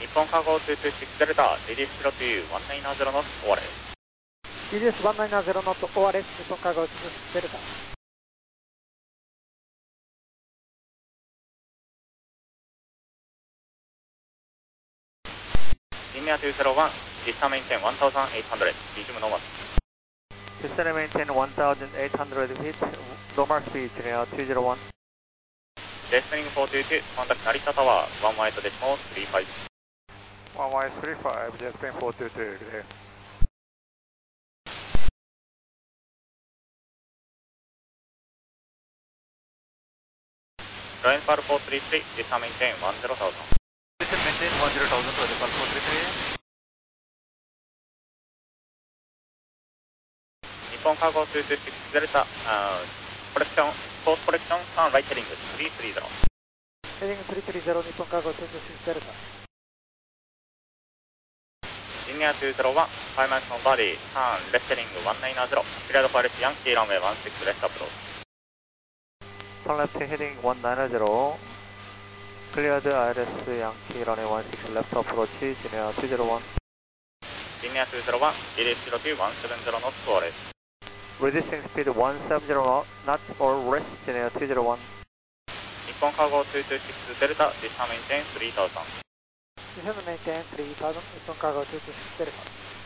日本カゴ226デルタ、リリースしろという190ノット終われ。 リリース190ノット終われ、日本カゴ226デルタ。 インメア201、ディスタメイン10 1800、リズムノーマル。 Descend and maintain 1,800 feet, normal speed, Julia 201. Descending 422, contact Narita Tower, 118.35. 1Y35, descend 422, good day. Ryan Far 433, descend maintain 10,000. Descend maintain 10,000, Ryan Far 433. 日本カゴ226デルタ、コレクション、コースコレクション、ターンライトヘディング330。 ヘディング330、日本カゴ226デルタ。 インメア201、5マイルのバーディー、ターンレフトヘディング190、クリアドファイレスヤンキーランウェイ16レフトアプローチ。 Turn left heading 190, clear the ILS Yankee runway 16 left approach, Julia 201. インメア201、リリースしろという170ノット終われ。 Resisting speed 170 knots or rest, Julia 201. 日本カゴ226デルタ、ディスタメイン10 3000。 Descend and maintain 3000, 日本カゴ226デルタ。